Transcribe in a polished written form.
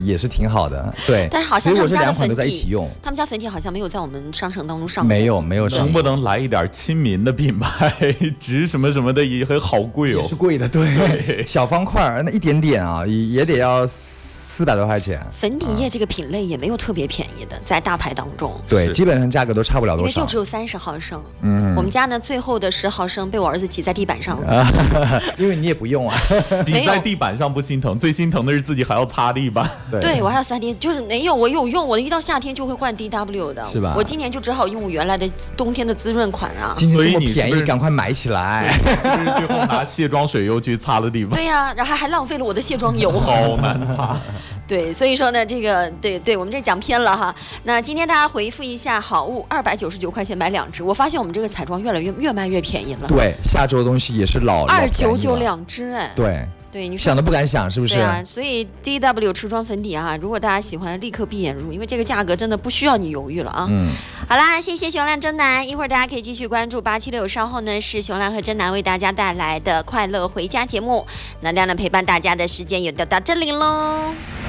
也是挺好的，对。 但是好像所以我他们家的这两款都在粉底， 一起用。 他们家粉底好像没有在我们商城当中上过。 没有上能不能来一点亲民的品牌？值什么什么的也好贵哦， 也是贵的，对。小方块那一点点啊，也得要400多块钱。 粉底液这个品类也没有特别便宜的，在大牌当中。 对，基本上价格都差不了多少， 因为就只有30毫升。我们家呢最后的10毫升被我儿子挤在地板上了。 因为你也不用啊。 挤在地板上不心疼，最心疼的是自己还要擦地板。 对，我还要3天，就是没有，我有用，我一到夏天就会换 DW 的， 是吧？ 我今年就只好用我原来的冬天的滋润款啊。 今天这么便宜，赶快买起来。 是不是最后拿卸妆水又去擦了地板？ 对呀，然后还浪费了我的卸妆油， 好难擦。 对，所以说呢，这个对，我们这讲偏了哈。那今天大家回复一下好物，299块钱买2支。我发现我们这个彩妆越卖越便宜了。 对，下周的东西也是 2992支哎。对，你想都不敢想，是不是？ 对啊，所以 DW 持妆粉底啊，如果大家喜欢，立刻闭眼入，因为这个价格真的不需要你犹豫了啊。好啦，谢谢熊亮真男，一会儿大家可以继续关注876，稍后呢是熊亮和真男为大家带来的快乐回家节目。那亮亮陪伴大家的时间也就到这里喽。